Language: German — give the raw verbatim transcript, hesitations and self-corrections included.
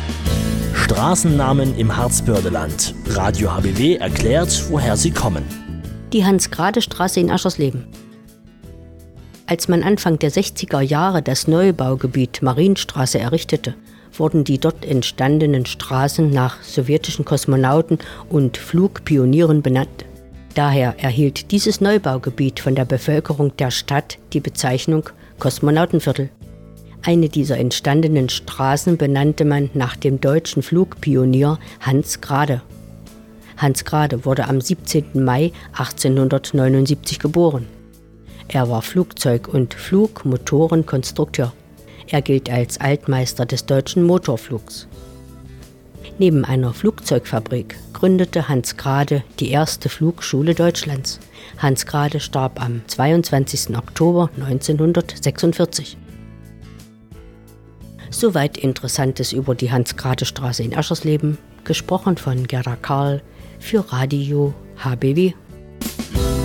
Straßennamen im Harzbördeland. Radio H B W erklärt, woher sie kommen. Die Hans-Grade-Straße in Aschersleben. Als man Anfang der sechziger Jahre das Neubaugebiet Marienstraße errichtete, wurden die dort entstandenen Straßen nach sowjetischen Kosmonauten und Flugpionieren benannt. Daher erhielt dieses Neubaugebiet von der Bevölkerung der Stadt die Bezeichnung Kosmonautenviertel. Eine dieser entstandenen Straßen benannte man nach dem deutschen Flugpionier Hans Grade. Hans Grade wurde am siebzehnten Mai achtzehnhundertneunundsiebzig geboren. Er war Flugzeug- und Flugmotorenkonstrukteur. Er gilt als Altmeister des deutschen Motorflugs. Neben einer Flugzeugfabrik gründete Hans Grade die erste Flugschule Deutschlands. Hans Grade starb am zweiundzwanzigsten Oktober neunzehnhundertsechsundvierzig. Soweit Interessantes über die Hans-Grade-Straße in Aschersleben, gesprochen von Gerda Karl für Radio H B W.